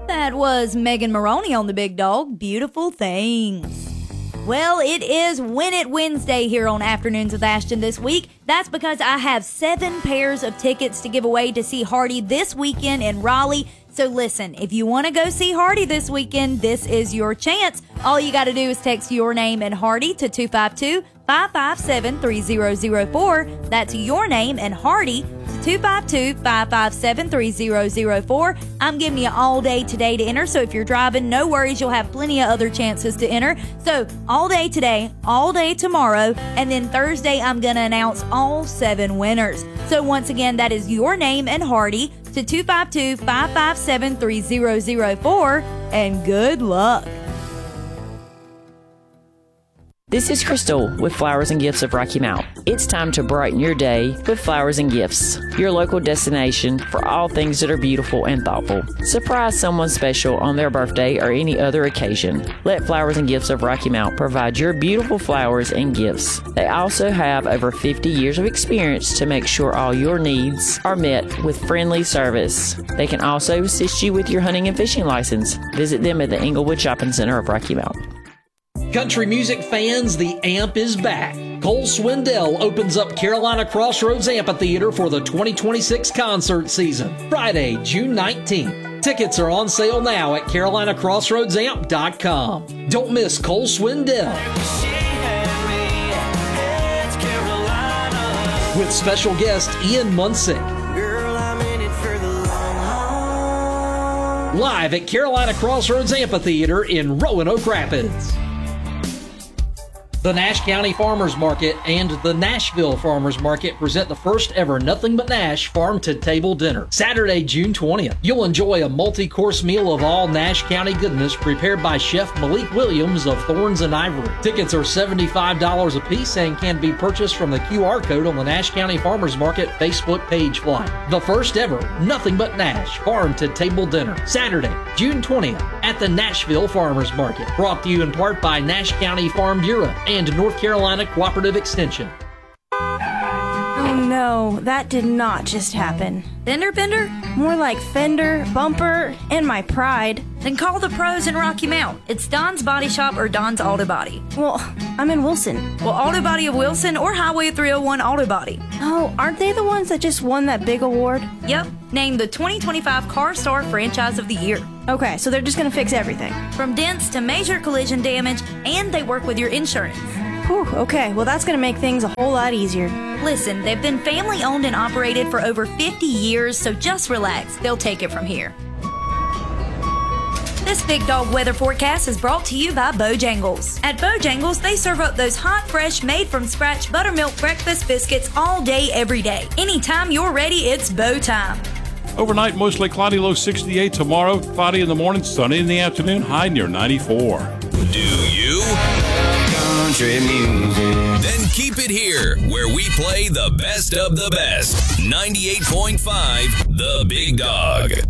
That was Megan Maroney on the Big Dog. Beautiful Things. Well, it is Win It Wednesday here on Afternoons with Ashton this week. That's because I have 7 pairs of tickets to give away to see Hardy this weekend in Raleigh. So listen, if you want to go see Hardy this weekend, this is your chance. All you got to do is text your name and Hardy to 252-557-3004. That's your name and Hardy to 252-557-3004. I'm giving you all day today to enter, so if you're driving, no worries, you'll have plenty of other chances to enter. So all day today, all day tomorrow, and then Thursday I'm going to announce all 7 winners. So once again, that is your name and Hardy to 252-557-3004, and good luck. This is Crystal with Flowers and Gifts of Rocky Mount. It's time to brighten your day with Flowers and Gifts, your local destination for all things that are beautiful and thoughtful. Surprise someone special on their birthday or any other occasion. Let Flowers and Gifts of Rocky Mount provide your beautiful flowers and gifts. They also have over 50 years of experience to make sure all your needs are met with friendly service. They can also assist you with your hunting and fishing license. Visit them at the Englewood Shopping Center of Rocky Mount. Country music fans, the AMP is back. Cole Swindell opens up Carolina Crossroads Amphitheater for the 2026 concert season, Friday, June 19th. Tickets are on sale now at carolinacrossroadsamp.com. Don't miss Cole Swindell. With special guest Ian Munsick. Live at Carolina Crossroads Amphitheater in Roanoke Rapids. The Nash County Farmers Market and the Nashville Farmers Market present the first ever Nothing But Nash farm-to-table dinner, Saturday, June 20th. You'll enjoy a multi-course meal of all Nash County goodness prepared by Chef Malik Williams of Thorns and Ivory. Tickets are $75 a piece and can be purchased from the QR code on the Nash County Farmers Market Facebook page flyer. The first ever Nothing But Nash farm-to-table dinner, Saturday, June 20th at the Nashville Farmers Market. Brought to you in part by Nash County Farm Bureau and North Carolina Cooperative Extension. Oh no, that did not just happen. Fender bender? More like fender, bumper, and my pride. Then call the pros in Rocky Mount. It's Don's Body Shop or Don's Auto Body. Well, I'm in Wilson. Well, Auto Body of Wilson or Highway 301 Auto Body. Oh, aren't they the ones that just won that big award? Yep, named the 2025 Car Star Franchise of the Year. Okay, so they're just gonna fix everything. From dents to major collision damage, and they work with your insurance. Whew, okay, well that's gonna make things a whole lot easier. Listen, they've been family owned and operated for over 50 years, so just relax. They'll take it from here. This Big Dog weather forecast is brought to you by Bojangles. At Bojangles, they serve up those hot, fresh, made-from-scratch buttermilk breakfast biscuits all day, every day. Anytime you're ready, it's Bo time. Overnight, mostly cloudy, low 68. Tomorrow, cloudy in the morning, sunny in the afternoon, high near 94. Do you? Country music. Then keep it here, where we play the best of the best. 98.5, The Big Dog.